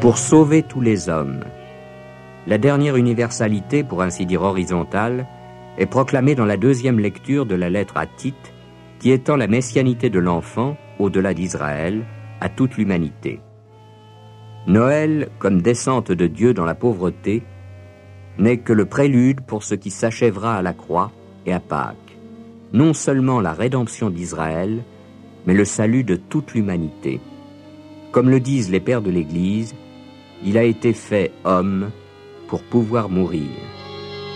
pour sauver tous les hommes. La dernière universalité, pour ainsi dire horizontale, est proclamée dans la deuxième lecture de la lettre à Tite, qui étend la messianité de l'enfant, au-delà d'Israël, à toute l'humanité. Noël, comme descente de Dieu dans la pauvreté, n'est que le prélude pour ce qui s'achèvera à la croix et à Pâques, non seulement la rédemption d'Israël, mais le salut de toute l'humanité. Comme le disent les pères de l'Église, il a été fait homme pour pouvoir mourir.